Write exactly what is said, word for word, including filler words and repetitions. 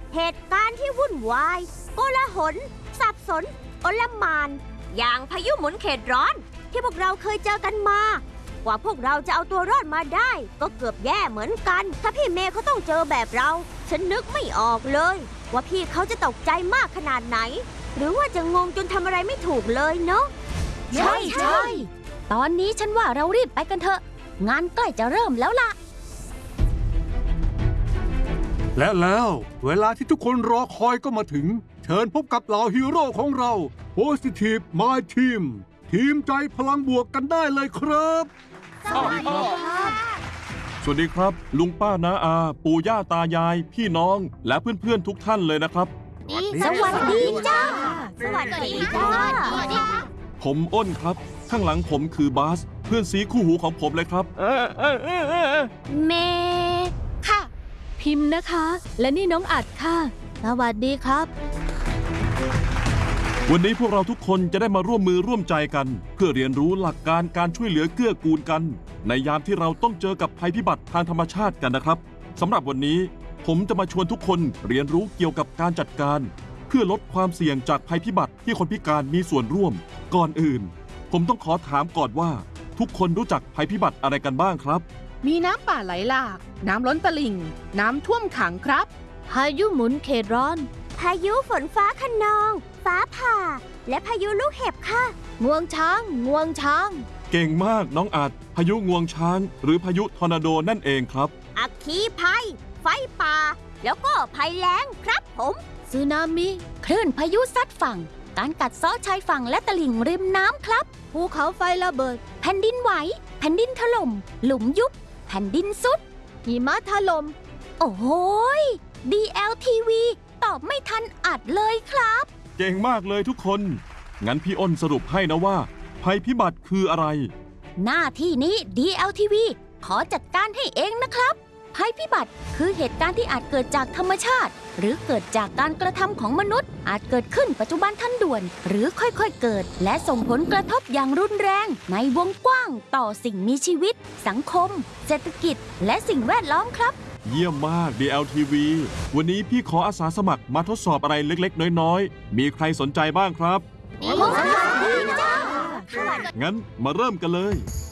เหตุการณ์ที่วุ่นวายโกลาหลสับสนโอลหม่านอย่างพายุหมุนเขตร้อนที่พวกเราเคยเจอกันมากว่าพวกเราจะเอาตัวรอดมาได้ก็เกือบแย่เหมือนกันถ้าพี่เมย์เขาต้องเจอแบบเราฉันนึกไม่ออกเลยว่าพี่เขาจะตกใจมากขนาดไหนหรือว่าจะงงจนทำอะไรไม่ถูกเลยเนาะใช่ใช่ตอนนี้ฉันว่าเรารีบไปกันเถอะงานใกล้จะเริ่มแล้วล่ะและแล้วเวลาที่ทุกคนรอคอยก็มาถึงเชิญพบกับเหล่าฮีโร่ของเรา Positive My Team ทีมใจพลังบวกกันได้เลยครับสวัสดีครับสวัสดีครับลุงป้าน้าอาปู่ย่าตายายพี่น้องและเพื่อนๆทุกท่านเลยนะครับสวัสดีจ้าสวัสดีจ้าผมอ้นครับข้างหลังผมคือบาสเพื่อนสีคู่หูของผมเลยครับเออเออเออเออเมค่ะพิมพ์นะคะและนี่น้องอัดค่ะสวัสดีครับวันนี้พวกเราทุกคนจะได้มาร่วมมือร่วมใจกันเพื่อเรียนรู้หลักการการช่วยเหลือเกื้อกูลกันในยามที่เราต้องเจอกับภัยพิบัติทางธรรมชาติกันนะครับสำหรับวันนี้ผมจะมาชวนทุกคนเรียนรู้เกี่ยวกับการจัดการเพื่อลดความเสี่ยงจากภัยพิบัติที่คนพิการมีส่วนร่วมก่อนอื่นผมต้องขอถามก่อนว่าทุกคนรู้จักภัยพิบัติอะไรกันบ้างครับมีน้ำป่าไหลหลากน้ำล้นตลิ่งน้ำท่วมขังครับพายุหมุนเขตร้อนพายุฝนฟ้าคะนองฟ้าผ่าและพายุลูกเห็บค่ะงวงช้างงวงช้างเก่งมากน้องอาจพายุงวงช้างหรือพายุทอร์นาโดนั่นเองครับอัคคีภัยไฟป่าแล้วก็ภัยแล้งครับผมสึนามิคลื่นพายุซัดฝั่งการกัดเซาะชายฝั่งและตลิ่งริมน้ำครับภูเขาไฟระเบิดแผ่นดินไหวแผ่นดินถล่มหลุมยุบแผ่นดินซุดหิมะถล่มโอ้โห ดี แอล ที วี ตอบไม่ทันอัดเลยครับเก่งมากเลยทุกคนงั้นพี่อ้นสรุปให้นะว่าภัยพิบัติคืออะไรหน้าที่นี้ ดี แอล ที วี ขอจัดการให้เองนะครับภัยพิบัติคือเหตุการณ์ที่อาจเกิดจากธรรมชาติหรือเกิดจากการกระทำของมนุษย์อาจเกิดขึ้นปัจจุบันทันด่วนหรือค่อยๆเกิดและส่งผลกระทบอย่างรุนแรงในวงกว้างต่อสิ่งมีชีวิตสังคมเศรษฐกิจและสิ่งแวดล้อมครับเยี่ยมมาก ดี แอล ที วี วันนี้พี่ขออาสาสมัครมาทดสอบอะไรเล็กๆน้อยๆมีใครสนใจบ้างครับงั้นมาเริ่มกันเลย